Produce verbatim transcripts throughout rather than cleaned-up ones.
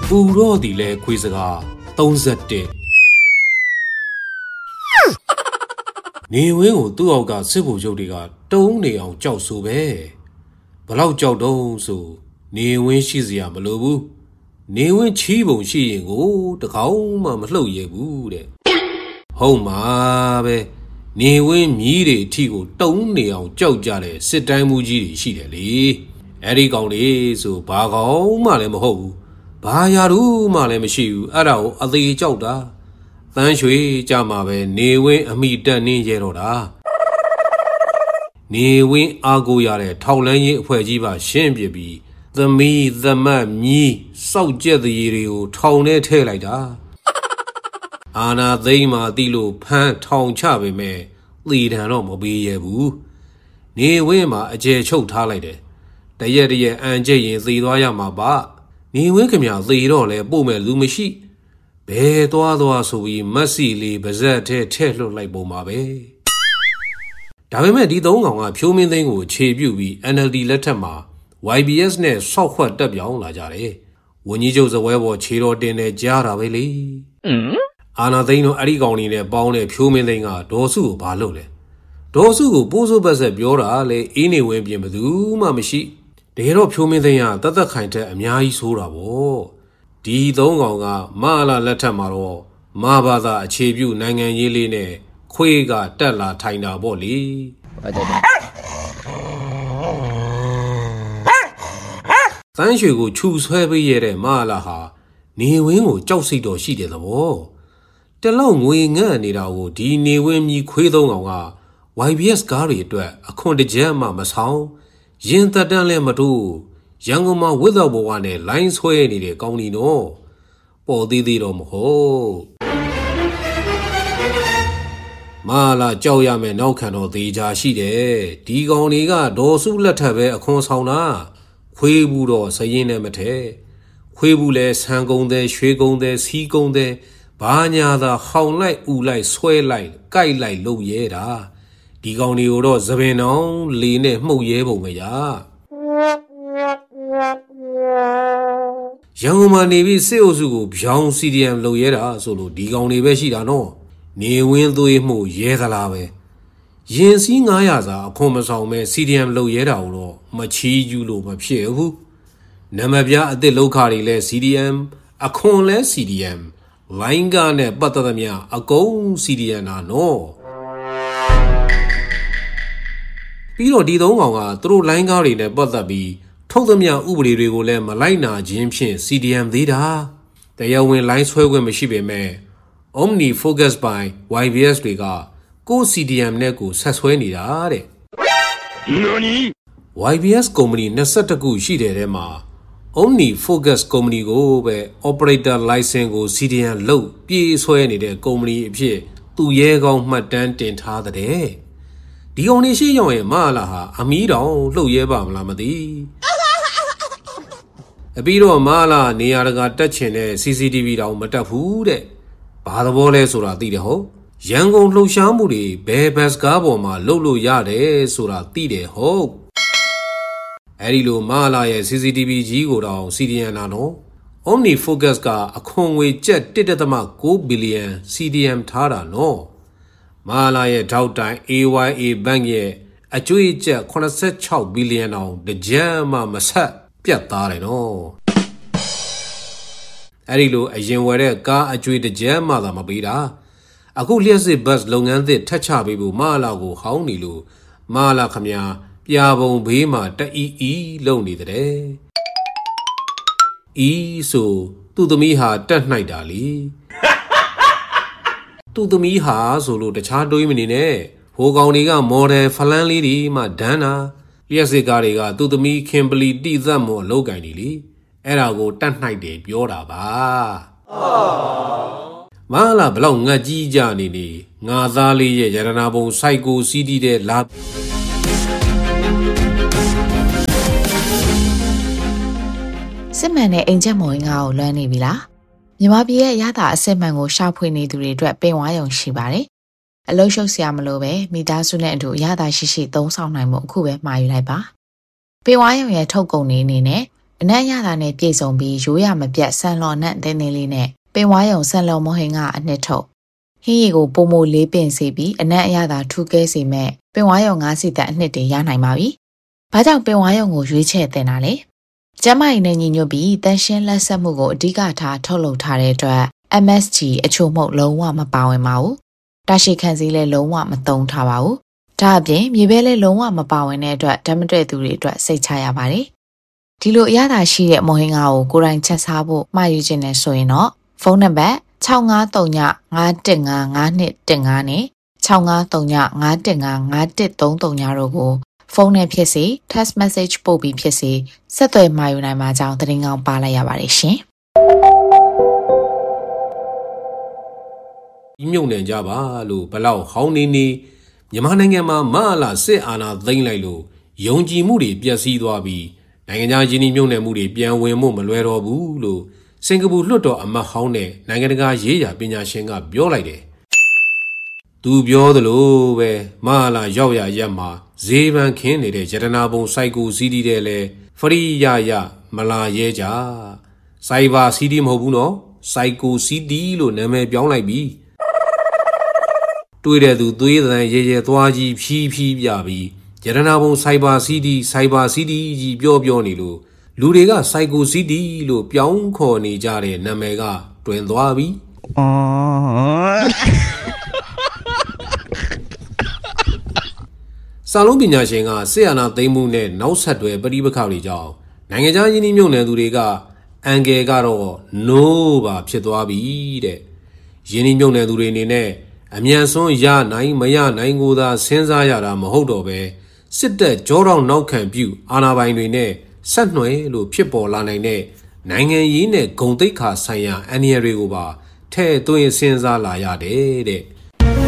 ပူတော့ဒီလဲခွေးစကားသုံး၁၁နေဝင်းကိုသူ့အောက်ကစစ်ဗိုလ်ချုပ်တွေကတုံးနေအောင်ကြောက်ဆိုပဲဘလောက်ကြောက်တုံးဆိုနေဝင်းရှိစရာမလိုဘူးနေဝင်းချီးပုံရှိရင်ကိုတကောင်မှမလှုပ်ရဲဘူးတဲ့ဟုတ်မှာပဲနေဝင်းမြည်တွေအထီကိုတုံးနေအောင်ကြောက်ကြတဲ့စစ်တိုင်းမူကြီးတွေရှိတယ်လေအဲ့ဒီကောင်လေးဆိုဘာကောင်မှလည်းမဟုတ်ဘူးဘာရာထူးမှလည်းမရှိဘူးအဲ့ဒါကိုအသေးကြောက်တာတန်းရွှေကြမှာပဲနေဝင်းအမိတက်နင်းရဲတော့တာနေဝင်းအားကိုရတဲ့ထောက်လန်းရေးအဖွဲ့ကြီးပါရှင်းပြပြီးသမီးသမတ်မြီးစောက်ကြက်တရေတွေကိုထောင်ထဲထည့်လိုက်တာအာနာသိမ့်မာတိလို့ဖမ်းထောင်ချပေမဲ့သေတံတော့မပေးရဘူးနေဝင်းမှာအကျယ်ချုပ်ထားလိုက်တယ်တရက်တရက်အန်ကျိတ်ရင်သေသွားရမှာပါနေဝင်းခင်ဗျာသေတော့လဲပို့မဲ့လူမရှိဘယ်သွားသွားဆိုပြီးမက်ဆီလေးပါဇက်ထဲထည့်လွှတ်လိုက်ပုံပါပဲဒါပေမဲ့ဒီသုံးကောင်ကဖြိုးမင်းသိန်းကိုခြေပြုတ်ပြီး N L D လက်ထက်မှာ Y B S နဲ့ဆောက်ခွက်တက်ပြောင်းလာကြတယ်ဝန်ကြီးချုပ်ဇပွဲပေါ်ခြေတော်တင်နေကြားတာပဲလေအာနာသိန်းတို့အဲ့ဒီကောင်လေးနဲ့ပေါင်းတဲ့ဖြိုးမင်းသိန်းကဒေါ်စုကိုဘာလုပ်လဲဒေါ်စုကိုပိုးစိုးပတ်ဆက်ပြောတာလေအေးနေဝင်ပြင်ဘယ်သူမှမရှိတကယ်တော့ဖြိုးမင်းသိန်းကတသက်ခိုင်တဲ့အများကြီးဆိုးတာပေါ့ဒီသုံးကောင်ကမလာလက်ထက်မှာတော့မဘာသာအခြေပြုနိုင်ငံရေးလေးနဲ့ခွေးကတက်လာထိုင်တာပေါ့လေတန်းရွှေကိုခြူဆွဲပေးရတဲ့မလာဟာနေဝင်းကိုကြောက်စိတ်တော်ရှိတယ်သဘောတလောက်ငွေငန့်နေတာကိုဒီနေဝင်းမြည်ခွေးသုံးကောင်က Y B S ကားတွေအတွက်အခွန်တကြက်မှမဆောင်ရင်တက်တန်းလည်းမတိုးရန်ကုန်မှာဝစ်တော့ဘဝနဲ့လိုင်းဆွဲနေတဲ့ကောင်းလီနော်ပေါ်သေးသေးတော့မဟုတ်မလာကြောက်ရမယ်နောက်ခံတော့သေးချာရှိတယ်ဒီကောင်တွေကဒေါ်စုလက်ထပ်ပဲအခွန်ဆောင်တာခွေးဘူးတော့စရင်နဲ့မထဲခွေးဘူးလဲဆန်ကုန်းတဲ့ရွှေကုန်းတဲ့စီးကုန်းတဲ့ဘာညာသာဟောင်လိုက်ဥလိုက်ဆွဲလိုက်ကြိုက်လိုက်လုပ်ရဲတာဒီကောင်တွေကိုတော့သပင်အောင်လေနဲ့မှုတ်ရဲပုံပဲညာရန်ကုန်မှာနေပြီးစစ်အုပ်စုကိုဗျောင်း C D M လုပ်ရဲတာဆိုလို့ဒီကောင်တွေပဲရှိတာနော်နေဝင်းသွေးမှုရဲသလားပဲရင်စည်းငါးရာစာအခွန်မဆောင်မဲ့ C D M လုပ်ရဲတာကိုတော့မချီးကျူးလို့မဖြစ်ဘူးနံပါတ်ပြအစ်စ်လောက်ခါတွေလဲ C D M အခွန်လဲ C D M လိုင်းကားနဲ့ပတ်သက်သမျှအကုန် C D M နာနော်ပြီးတော့ဒီသုံးကောင်ကသူတို့လိုင်းကားတွေနဲ့ပတ်သက်ပြီးထုတ်သမျှဥပဒေတွေကိုလည်းမလိုက်နာခြင်းဖြင့် C D M သေးတာတရားဝင်လိုင်းဆွဲခွင့်မရှိပေမဲ့ Omni Focus by Y B S တွေကကို C D M နဲ့ကိုဆက်ဆွဲနေတာတဲ့ Y B S ကုမ္ပဏီ၂၁ခုရှိတဲ့ထဲမှာ Omni Focus ကုမ္ပဏီကိုပဲ Operator License ကို C D M လုပ်ပြေးဆွဲနေတဲ့ကုမ္ပဏီအဖြစ်သူရဲကောင်းမှတ်တမ်းတင်ထားတဲ့ဒီကောင်နေရှိရောက်ရင်မလာဟာအမီးတောင်လှုပ်ရဲပါမလားမသိအပြီးတော့မလာနေရာတကာတက်ချင်တဲ့ C C T V တောင်မတက်ဘူးတဲ့ဘာသဘောလဲဆိုတာသိတယ်ဟုတ်ရန်ကုန်လှုပ်ရှားမှုတွေဘယ်ဘတ်ကားပေါ်မှာလှုပ်လို့ရတယ်ဆိုတာသိတယ်ဟုတ်အဲ့ဒီလိုမလာရဲ့ C C T V ကြီးကိုတောင် C D M နာနော် Omni Focus ကအခွန်ငွေကျပ် one point nine ဘီလီယံ C D M ထားတာနော်မလာရဲ့ထောက်တိုင် A Y A Bank ရဲ့အကျွေးကျပ်eighty-sixဘီလီယံတောင်တကြမ်းမှမဆက်ပြတ်သားတယ်နော်အဲ့ဒီလိုအရင်ဝယ်တဲ့ကားအကျွေးတကြမ်းမှသာမပေးတာအခုလျှက်စစ်ဘတ်လုပ်ငန်းသစ်ထပ်ချပေးဖို့မလာကိုဟောင်းနေလို့မလာခမညာပြာပုံဘေးမှာတအီအီလုံနေတဲ့အီဆိုသူ့သမီးဟာတက်နှိုက်တာလေသူ့သမီးဟာဆိုလို့တခြားတွေးမနေနဲ့ဟိုကောင်တွေကမော်ဒယ်ဖလန်းလေးတွေမှဒန်းတာလျှက်စစ်ကားတွေကသူ့သမီးခင်ပလီတိသက်မော်လောက်ကန်နေလေအဲ့ဒါကိုတက်နှိုက်တယ်ပြောတာပါမလာဘလောက်ငတ်ကြီးကြနေနေငါသားလေးရဲ့ရတနာပုံစိုက်ကိုစီးတီးတဲ့လာစစ်မှန်တဲ့အိမ်ချက်မော်ငါ့ကိုလွှမ်းနေပြီလားမြန်မာပြည်ရဲ့ရတာအစစ်မှန်ကိုရှာဖွေနေသူတွေအတွက်ပင်ဝါရုံရှိပါတယ်အလုံးရှုပ်စရာမလိုပဲမိသားစုနဲ့အတူရတာရှိရှိသုံးဆောင်နိုင်မှုအခုပဲမှာယူလိုက်ပါပင်ဝါရုံရဲ့ထုတ်ကုန်နေအနေနဲ့အနက်ရတာနဲ့ပြေဆုံးပြီးရိုးရမပြတ်ဆန်လော်နဲ့တင်းတင်းလေးနဲ့ပင်ဝါယုံဆန်လော်မဟင်ကအနှစ်ထုတ်ဟင်းရီကိုပုံမိုလေးပင်စီပြီးအနက်အရသာထူးကဲစီမဲ့ပင်ဝါယုံငါးစီတက်အနှစ်တွေရနိုင်ပါပြီ။ဘာကြောင့်ပင်ဝါယုံကိုရွေးချယ်တင်တာလဲ။ကျမကြီးနဲ့ညီညွတ်ပြီးတန်ရှင်းလက်ဆက်မှုကိုအဓိကထားထုတ်လုပ်ထားတဲ့အတွက် M S G အချို့မဟုတ်လုံးဝမပါဝင်ပါဘူး။တာရှိခံစည်းလည်းလုံးဝမသုံးထားပါဘူး။ဒါအပြင်မြေပဲလည်းလုံးဝမပါဝင်တဲ့အတွက်ဓာတ်မတွေ့သူတွေအတွက်စိတ်ချရပါတယ်။ဒီလိုအရသာရှိတဲ့မဟင်္ဂါကိုကိုယ်တိုင်ချက်စားဖို့မှာယူခြင်းနဲ့ဆိုရင်တော့ဖုန်းနံပါတ်၆၅၃ည၅၁၅၅၂၁၅နဲ့၆၅၃ည၅၁၅၅၅၁၃၃ညတို့ကိုဖုန်းနဲ့ဖြစ်စေ text message ပို့ပြီးဖြစ်စေဆက်သွယ်မှာယူနိုင်မှာကြောင်းသတင်းကောင်းပါလိုက်ရပါတယ်ရှင်။ဒီမြုပ်နှံကြပါလို့ဘလောက်ဟောင်းနေနေမြန်မာနိုင်ငံမှာမအလားစစ်အာဏာသိမ်းလိုက်လို့ယုံကြည်မှုတွေပျက်စီးသွားပြီးနိုင်ငံခြားယင်းနှိမ့်မြုပ်နှံမှုတွေပြန်ဝင်မှုမလွယ်တော့ဘူးလို့စင်ကာပူလွှတ်တော်အမတ်ဟောင်းနဲ့နိုင်ငံတကာရေးရာပညာရှင်ကပြောလိုက်တယ်။သူပြောသလိုပဲမဟာလာရောက်ရရက်မှာဈေးပန်းခင်းနေတဲ့ရတနာပုံစိုက်ကိုစီးတီးတဲ့လဲဖရီရရမလာရဲကြ။စိုက်ဘာစီးတီးမဟုတ်ဘူးနော်။စိုက်ကိုစီးတီးလို့နာမည်ပြောင်းလိုက်ပြီ။တွေ့တဲ့သူသွေးသံရဲရဲသွားကြီးဖြီးဖြီးပြပြီးရတနာပုံစိုက်ဘာစီးတီးစိုက်ဘာစီးတီးကြီးပြောပြောနေလို့လူတွေကစိုက်ကိုစီးတီးလို့ပြောင်းခေါ်နေကြတဲ့နာမည်ကတွင်သွားပြီ။အော်စာလုံးပညာရှင်ကဆေးရနာသိမ်းမှုနဲ့နောက်ဆက်တွဲပဋိပက္ခတွေကြောင့်နိုင်ငံခြားယင်းနှိမ့်မြုပ်နှံသူတွေကအန်ဂယ်ကတော့ no ပါဖြစ်သွားပြီတဲ့။ယင်းနှိမ့်မြုပ်နှံသူတွေအနေနဲ့အမြန်ဆုံးရနိုင်မရနိုင်ကိုသာစဉ်းစားရတာမဟုတ်တော့ပဲစစ်တပ်ကြောတောင်နောက်ခံပြုအာဏာပိုင်တွေနဲ့ဆက်နွယ်လို့ဖြစ်ပေါ်လာနိုင်တဲ့နိုင်ငံရေးနဲ့ဂုဏ်သိက္ခာဆိုင်ရာအန္တရာယ်တွေကိုပါထဲ့သွင်းစဉ်းစားလာရတယ်တဲ့။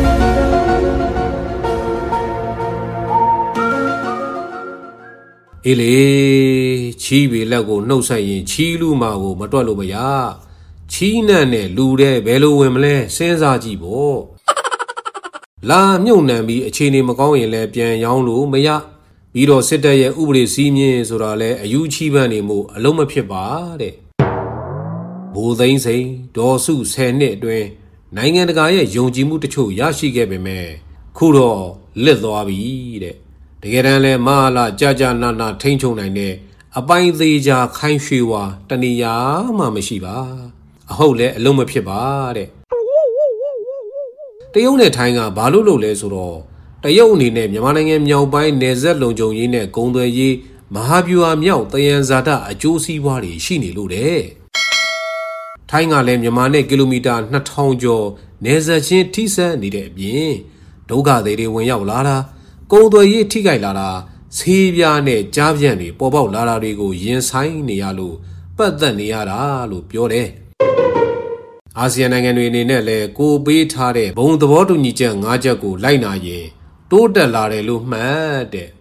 အေးလေချီးပေလက်ကိုနှုတ်ဆက်ရင်ချီးလူမာကိုမတွက်လို့မရချီးနှံ့နဲ့လူတဲ့ဘယ်လိုဝင်မလဲစဉ်းစားကြည့်ပေါ့လာမြုပ်နှံပြီးအခြေအနေမကောင်းရင်လည်းပြန်ရောင်းလို့မရပြီးတော့စစ်တပ်ရဲ့ဥပဒေစည်းမျဉ်းဆိုတာလဲအယူချီးပန်းနေမှုအလုံးမဖြစ်ပါတဲ့ဘိုးသိန်းစိန်ဒေါ်စုဆယ်နှစ်အတွင်းနိုင်ငံတကာရဲ့ယုံကြည်မှုတချို့ရရှိခဲ့ပေမဲ့ခုတော့လစ်သွားပြီတဲ့တကယ်တမ်းလဲမဟာလာကြာကြာနာနာထိန်းချုပ်နိုင်တဲ့အပိုင်းသေးချာခိုင်းရွှေဝါတဏီယာမှမရှိပါအဟုတ်လဲအလုံးမဖြစ်ပါတဲ့တရုတ်နဲ့ထိုင်းကဘာလို့လုပ်လဲဆိုတော့တရုတ်အနေနဲ့မြန်မာနိုင်ငံမြောက်ပိုင်းနယ်စပ်လုံခြုံရေးနဲ့ကုန်သွယ်ရေးမဟာဗျူဟာမြောက်တယံဇာတအကျိုးစီးပွားတွေရှိနေလို့တဲ့ထိုင်းကလည်းမြန်မာနဲ့ကီလိုမီတာနှစ်ထောင်ကျော်နယ်စပ်ချင်းထိစပ်နေတဲ့အပြင်ဒုက္ခသည်တွေဝင်ရောက်လာတာကုန်သွယ်ရေးထိခိုက်လာတာဆေးပြားနဲ့ကြားပြန့်တွေပေါ်ပေါက်လာတာတွေကိုရင်ဆိုင်နေရလို့ပတ်သက်နေရတာလို့ပြောတယ်အာဆီယံနိုင်ငံတွေအနေနဲ့လည်းကိုပေးထားတဲ့ဘုံသဘောတူညီချက်၅ချက်ကိုလိုက်နာရင်တိုးတက်လာတယ်လို့မှတ်တဲ့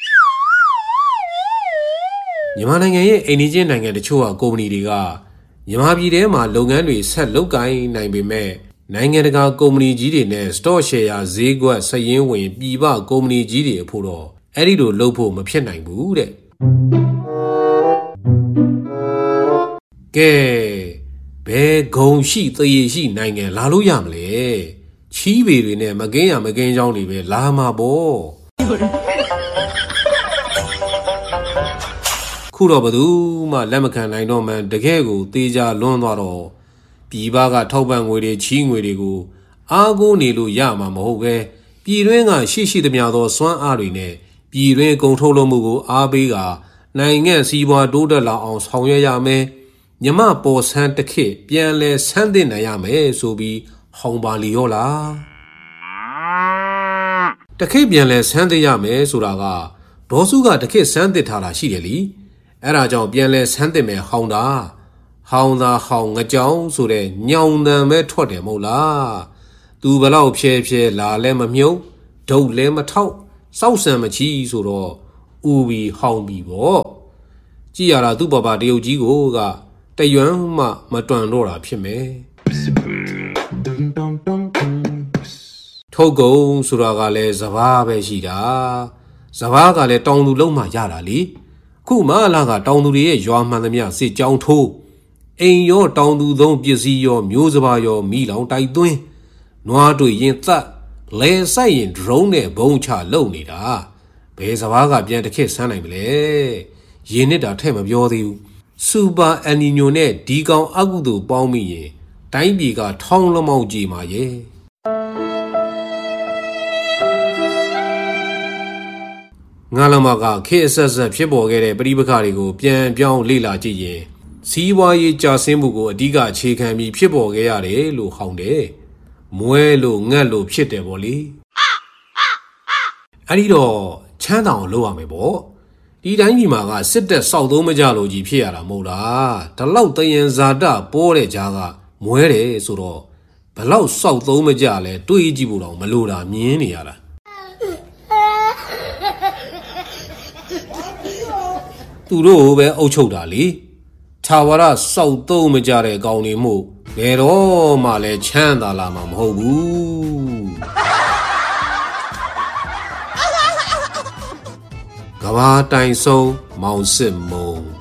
မြန်မာနိုင်ငံရဲ့အိမ်နီးချင်းနိုင်ငံတချို့ကကုမ္ပဏီတွေကမြန်မာပြည်ထဲမှာလုပ်ငန်းတွေဆက်လုပ်ကိုင်နိုင်ပေမဲ့နိုင်ငံတကာကုမ္ပဏီကြီးတွေနဲ့ stock share ဈေးကွက်စည်ရင်းဝင်ပြည်ပကုမ္ပဏီကြီးတွေအဖို့တော့အဲ့ဒီလိုလုပ်ဖို့မဖြစ်နိုင်ဘူးတဲ့ကဲဘယ်ဂုံရှိသရေရှိနိုင်ငံလာလို့ရမလဲချီးပေတွေနဲ့မကင်းရမကင်းကြောင်းတွေပဲလာမှာပေါ့ခုတော့ဘသူမှလက်မခံနိုင်တော့မှတကယ်ကိုတေးကြလွန်းသွားတော့ပြည်ပကထောက်ပံ့ငွေတွေချီးငွေတွေကိုအားကိုးနေလို့ရမှာမဟုတ်ပဲပြည်တွင်းကရှိရှိသမျှသောစွမ်းအားတွေနဲ့ပြည်တွင်းကုန်ထုတ်လုပ်မှုကိုအားပေးကနိုင်ငံစီးပွားတိုးတက်လာအောင်ဆောင်ရွက်ရမယ်မြမပေါ်ဆန်းတစ်ခေတ်ပြန်လဲဆန်းသင့်နိုင်ရမယ်ဆိုပြီးဟောင်းပါလီရောလားတစ်ခေတ်ပြန်လဲဆန်းသင့်ရမယ်ဆိုတာကဒေါ်စုကတစ်ခေတ်ဆန်းသင့်ထားတာရှိတယ်လीအဲ့ဒါကြောင့်ပြန်လဲဆန်းသင့်မယ်ဟောင်းတာဟောင်းသာဟောင်းငကြောင်ဆိုတဲ့ညောင်တန်ပဲထွက်တယ်မဟုတ်လားသူဘလောက်ဖြဲဖြဲလာလဲမမြုပ်ဒုတ်လဲမထောက်စောက်ဆံမချီဆိုတော့ဥပြီးဟောင်းပြီးပေါ့ကြည်ရတာသူ့ပပတရုတ်ကြီးကိုကတရွမ်းမှမတွန်တော့တာဖြစ်မယ်ထုတ်ကုန်ဆိုတာကလည်းစဘာပဲရှိတာစဘာကလည်းတောင်သူလုံးမှရတာလေခုမလာကတောင်သူတွေရဲ့ရွာမှန်သမျှစစ်ကြောင်းထိုးအိမ်ရောတောင်သူသုံးပစ္စည်းရောမျိုးစပါးရောမိလောင်တိုက်သွင်းနွားတွေရင်သက်လဲဆိုင်ရင်ဒရုန်းနဲ့ဘုံချလုံနေတာဘယ်စဘာကပြန်တစ်ခက်ဆန်းနိုင်မလဲရင်းနှစ်တာထဲ့မပြောသေးဘူးစူပါအန်နီညိုနဲ့ဒီကောင်အကုသို့ပေါင်းမိရင်တိုင်းပြည်ကထောင်းလမောက်ကြီးမှာရဲ့ငါလမကခေအဆက်ဆက်ဖြစ်ပေါ်ခဲ့တဲ့ပဋိပက္ခတွေကိုပြန်ပြောင်းလေ့လာကြည့်ရင်စီးပွားရေးကြာဆင်းမှုကိုအဓိကအခြေခံပြီးဖြစ်ပေါ်ခဲ့ရတယ်လို့ဟောင်းတယ်မွဲလို့ငတ်လို့ဖြစ်တယ်ပေါ့လေအဲ့ဒီတော့ချမ်းသာအောင်လုပ်ရမယ်ပေါ့ဒီတိုင်းပြည်မှာကစစ်တပ်စောက်သုံးမကြလို့ကြီးဖြစ်ရတာမဟုတ်လားဒီလောက်တယံဇာတပေါ်တဲ့ကြားကမွဲတယ်ဆိုတော့ဘလောက်စောက်သုံးမကြလဲတွေးကြည့်ဖို့တော့မလိုတာမြင်နေရတာသူတို့ပဲအုပ်ချုပ်တာလေထာဝရစောက်သုံးမကြတဲ့ကောင်တွေမှုဘယ်တော့မှလည်းချမ်းသာလာမှာမဟုတ်ဘူးကဘာတိုင်ဆုံးမောင်စစ်မုံ